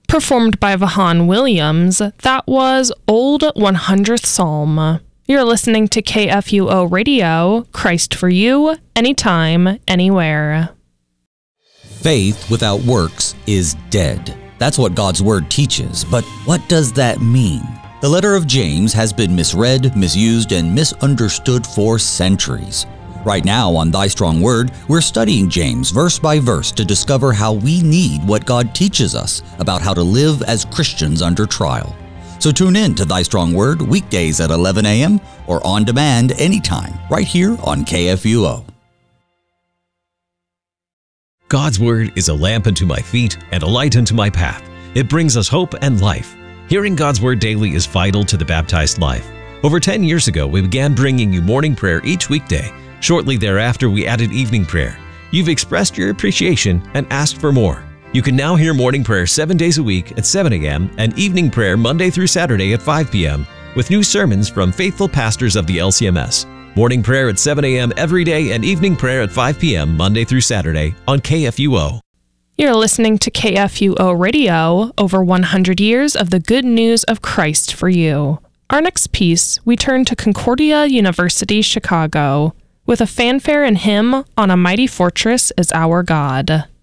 Performed by Vaughan Williams, that was Old 100th Psalm. You're listening to KFUO Radio, Christ for you, anytime, anywhere. Faith without works is dead. That's what God's Word teaches, but what does that mean? The letter of James has been misread, misused, and misunderstood for centuries. Right now on Thy Strong Word, we're studying James verse by verse to discover how we need what God teaches us about how to live as Christians under trial. So tune in to Thy Strong Word weekdays at 11 a.m. or on demand anytime, right here on KFUO. God's Word is a lamp unto my feet and a light unto my path. It brings us hope and life. Hearing God's Word daily is vital to the baptized life. Over 10 years ago, we began bringing you morning prayer each weekday. Shortly thereafter, we added evening prayer. You've expressed your appreciation and asked for more. You can now hear morning prayer 7 days a week at 7 a.m. and evening prayer Monday through Saturday at 5 p.m. with new sermons from faithful pastors of the LCMS. Morning prayer at 7 a.m. every day and evening prayer at 5 p.m. Monday through Saturday on KFUO. You're listening to KFUO Radio, over 100 years of the good news of Christ for you. Our next piece, we turn to Concordia University, Chicago, with a fanfare and hymn on A Mighty Fortress is Our God.